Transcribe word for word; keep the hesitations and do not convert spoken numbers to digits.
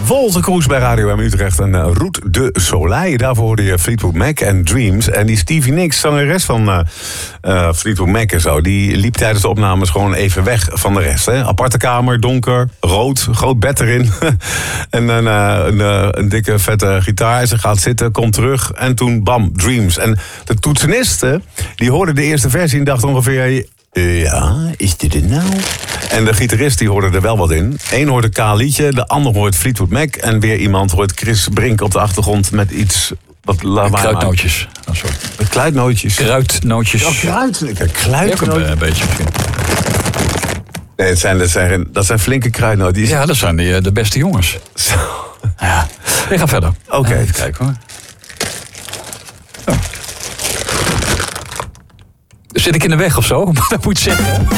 Wolter Kroes bij Radio M Utrecht en uh, Route de Soleil. Daarvoor hoorde je Fleetwood Mac en Dreams. En die Stevie Nicks, zangeres van uh, uh, Fleetwood Mac en zo... die liep tijdens de opnames gewoon even weg van de rest. Hè? Aparte kamer, donker, rood, groot bed erin. en een, uh, een, uh, een dikke vette gitaar. Ze gaat zitten, komt terug en toen bam, Dreams. En de toetsenisten, die hoorden de eerste versie en dachten ongeveer... Ja, is dit het nou? En de gitarist die hoorde er wel wat in. Eén hoort een kaal liedje, de ander hoort Fleetwood Mac... en weer iemand hoort Chris Brink op de achtergrond met iets... wat lawaai. Kruidnootjes. Oh, sorry. Kruidnootjes. Kruidnootjes. Oh, kruid. Kruidnootjes. Ja, een beetje. Nee, dat zijn, dat zijn, dat zijn flinke kruidnootjes. Ja, dat zijn die, de beste jongens. Zo. Ja. We gaan verder. Oké. Okay. Even kijken hoor. Oh. Zit ik in de weg of zo? Dat moet ik zeggen.